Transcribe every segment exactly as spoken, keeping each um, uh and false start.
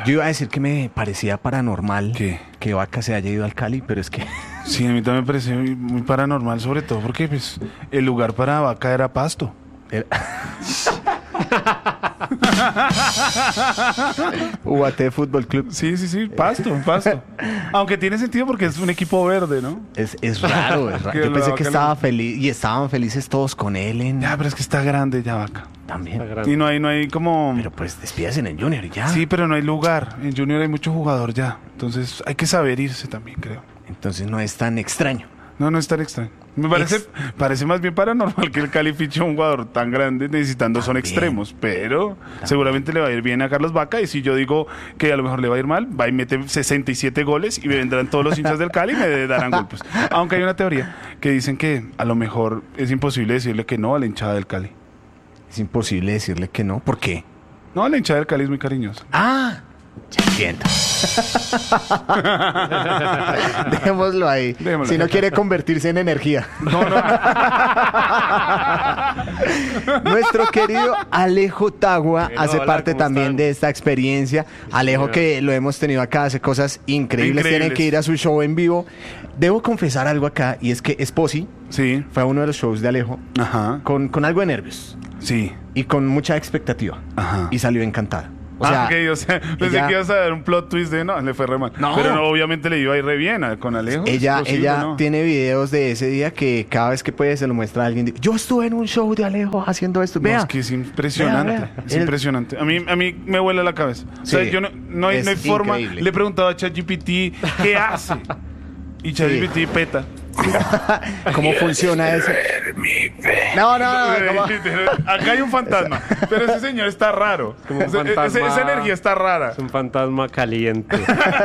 Yo iba a decir que me parecía paranormal ¿Qué? que Vaca se haya ido al Cali, pero es que... Sí, a mí también me parece muy, muy paranormal, sobre todo porque pues, el lugar para Vaca era Pasto. U A T Fútbol Club. Sí, sí, sí, Pasto, Pasto. Aunque tiene sentido porque es un equipo verde, ¿no? Es, es raro, es raro. Que Yo la pensé Vaca que no- estaba feliz y estaban felices todos con él en... Ya, pero es que está grande ya Vaca. También. Y no hay, no hay como... Pero pues despídase en el Junior y ya. Sí, pero no hay lugar. En Junior hay mucho jugador ya. Entonces hay que saber irse también, creo. Entonces no es tan extraño. No, no es tan extraño. Me parece, Ex- parece más bien paranormal que el Cali fiche a un jugador tan grande necesitando son También. extremos, pero seguramente le va a ir bien a Carlos Vaca y si yo digo que a lo mejor le va a ir mal, va y mete sesenta y siete goles y me vendrán todos los hinchas del Cali y me darán golpes. Aunque hay una teoría que dicen que a lo mejor es imposible decirle que no a la hinchada del Cali. Es imposible decirle que no. ¿Por qué? No, la hinchada del Cali es muy cariñosa. Ah, ya entiendo. Dejémoslo ahí. Dejémoslo. Si no quiere convertirse en energía. No, no. Nuestro querido Alejo Tagua Bueno, hace hola, parte ¿cómo también están? de esta experiencia. Alejo, señor. que lo hemos tenido acá, hace cosas increíbles. Increíbles. Tienen que ir a su show en vivo. Debo confesar algo acá, y es que Esposi Sí, fue a uno de los shows de Alejo ajá, con, con algo de nervios sí, y con mucha expectativa. ajá. Y salió encantada. O O sea, sea, o sea, pensé ella- que ibas a dar un plot twist de no, le fue re mal. No. Pero no, obviamente le iba a ir re bien a- con Alejo. Ella, es posible, ella ¿no? tiene videos de ese día que cada vez que puede se lo muestra a alguien. Dice, yo estuve en un show de Alejo haciendo esto. No, Vea. es que es impresionante. Vea, vea. Es Él- impresionante. A mí, a mí me vuela la cabeza. O sea, Sí, yo no, no hay, es no hay forma. increíble. Le he preguntado a ChatGPT qué hace. Y ChatGPT peta. ¿Cómo funciona eso? No, no, no. ¿cómo? Acá hay un fantasma. Pero ese señor está raro. como un Ese- ese- fantasma. esa energía está rara. Es un fantasma caliente.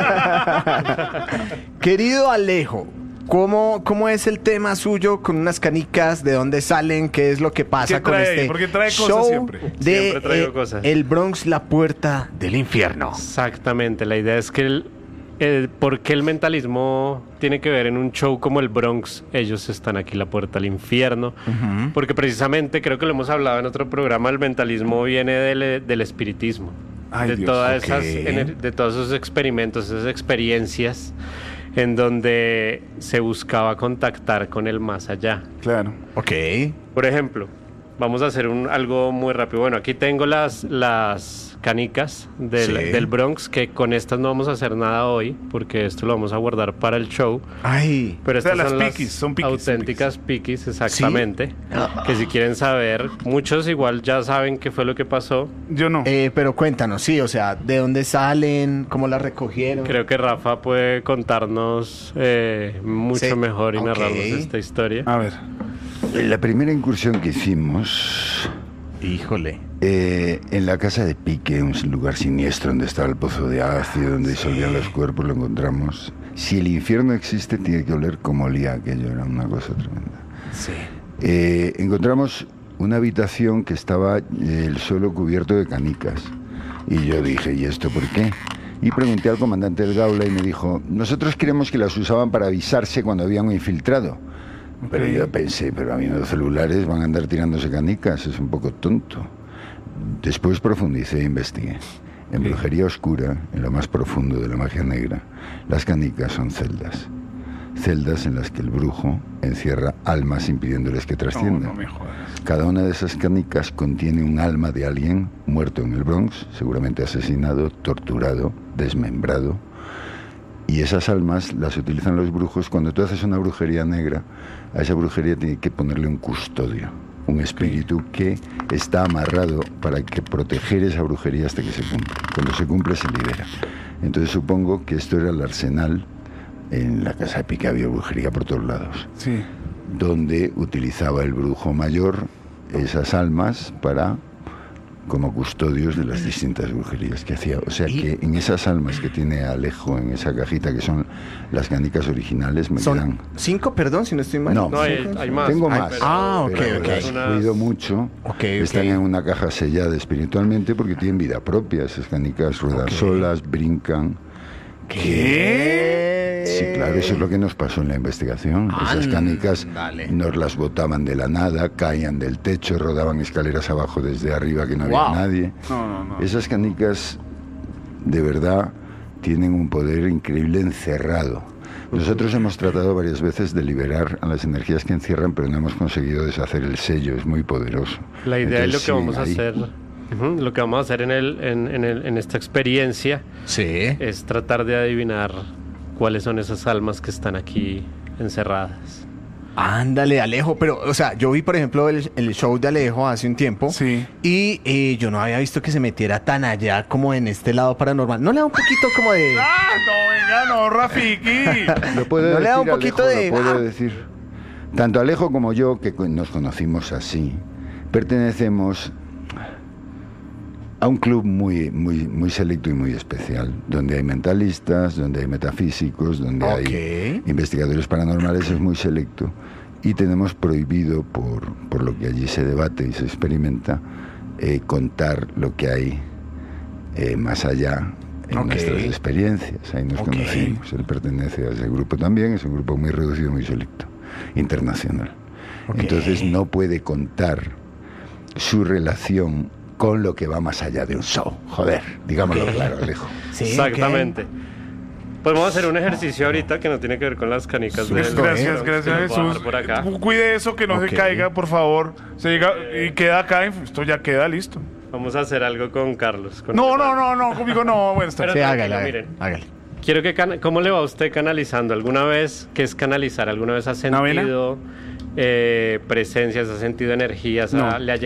Querido Alejo, ¿cómo, ¿cómo es el tema suyo con unas canicas? ¿De dónde salen? ¿Qué es lo que pasa ¿Qué con trae este ahí? Porque trae cosas show siempre. de Siempre traigo eh, cosas. El Bronx, la puerta del infierno? Exactamente, la idea es que el, el- ¿por qué el mentalismo tiene que ver en un show como el Bronx? Ellos están aquí, la puerta al infierno. Ujú. Porque precisamente, creo que lo hemos hablado en otro programa, el mentalismo viene del, del espiritismo. Ay, de, Dios, todas ok. esas, ener- de todos esos experimentos, esas experiencias en donde se buscaba contactar con el más allá. Claro. Ok. Por ejemplo, vamos a hacer un, algo muy rápido. Bueno, aquí tengo las, las canicas del, Sí. del Bronx, que con estas no vamos a hacer nada hoy, porque esto lo vamos a guardar para el show. Ay. Pero O sea, estas las son las piquis, son piquis, son auténticas piquis, exactamente. Que si quieren saber, muchos igual ya saben qué fue lo que pasó. Yo no. Eh, pero cuéntanos, sí, o sea, ¿de dónde salen? ¿Cómo las recogieron? Creo que Rafa puede contarnos eh, mucho Sí, mejor y ok. narrarnos esta historia. A ver. La primera incursión que hicimos Híjole. eh, en la casa de Pique, un lugar siniestro donde estaba el pozo de ácido, donde disolvían los cuerpos, lo encontramos. Si el infierno existe, tiene que oler como olía aquello, era una cosa tremenda. Sí. Eh, encontramos una habitación que estaba eh, el suelo cubierto de canicas. Y yo dije, ¿y esto por qué? Y pregunté al comandante del Gaula y me dijo, nosotros creemos que las usaban para avisarse cuando había un infiltrado. Pero Ok. yo pensé, pero a mí los celulares van a andar tirándose canicas, es un poco tonto. Después profundicé e investigué. En Ok. brujería oscura, en lo más profundo de la magia negra, las canicas son celdas. Celdas en las que el brujo encierra almas impidiéndoles que No, trasciendan. no me jodas. Cada una de esas canicas contiene un alma de alguien muerto en el Bronx, seguramente asesinado, torturado, desmembrado. Y esas almas las utilizan los brujos. Cuando tú haces una brujería negra, a esa brujería tiene que ponerle un custodio, un espíritu que está amarrado para que proteger esa brujería hasta que se cumpla. Cuando se cumple se libera. Entonces supongo que esto era el arsenal. En la casa de Pique había brujería por todos lados, Sí. donde utilizaba el brujo mayor esas almas para como custodios de las distintas brujerías que hacía. O sea Y- que en esas almas que tiene Alejo en esa cajita, que son las canicas originales, me Son quedan... cinco, perdón, si no estoy mal. No, No, hay, hay más. Tengo Ay, más. pero- Ah, ok, pero ok. las Unas- cuido mucho. Ok, Están ok. en una caja sellada espiritualmente porque tienen vida propia. Esas canicas ruedan Ok. solas, brincan. ¿Qué? Sí, claro, eso es lo que nos pasó en la investigación. Esas canicas Ándale. nos las botaban de la nada, caían del techo, rodaban escaleras abajo desde arriba que no había Wow. nadie. No, no, no. Esas canicas de verdad tienen un poder increíble encerrado. Nosotros hemos tratado varias veces de liberar a las energías que encierran, pero no hemos conseguido deshacer el sello, es muy poderoso. La idea Entonces, es lo que sí, vamos a ahí. hacer, ujú, lo que vamos a hacer en, el, en, en, el, en esta experiencia Sí. es tratar de adivinar cuáles son esas almas que están aquí encerradas. Ándale, Alejo, pero, o sea, yo vi, por ejemplo, el, el show de Alejo hace un tiempo. Sí. Y eh, yo no había visto que se metiera tan allá como en este lado paranormal. ¿No le da un poquito como de...? ¡Ah, no, venga, no, Rafiki! Lo puede ¿No decir le da un poquito Alejo, de- lo puede ah? decir. Tanto Alejo como yo, que co- nos conocimos así, pertenecemos a un club muy, muy, muy selecto y muy especial, donde hay mentalistas, donde hay metafísicos, donde Ok. hay investigadores paranormales, es muy selecto. Y tenemos prohibido, por, por lo que allí se debate y se experimenta, eh, contar lo que hay eh, más allá en Ok. nuestras experiencias. Ahí nos Ok. conocimos. Él pertenece a ese grupo también, es un grupo muy reducido, muy selecto, internacional. Ok. Entonces no puede contar su relación con lo que va más allá de un show. Joder, digámoslo Ok. claro, Alejo. Sí, Exactamente. Podemos hacer un ejercicio ahorita que no tiene que ver con las canicas del Listo, Gracias, Bronx, gracias, que nos va a dar Jesús. por acá. Cuide eso, que no Ok. se caiga, por favor. Se llega y queda acá, esto ya queda listo. Vamos a hacer algo con Carlos. con No, el no, hermano. no, no, conmigo no. Bueno, está Pero Sí, tranquilo, hágale, hágale, miren. hágale. Quiero que cana- ¿Cómo le va a usted canalizando? ¿Alguna vez qué es canalizar? ¿Alguna vez ha ¿Una vena? sentido eh, presencias, ha sentido energías? No. ha- ¿Le ha llegado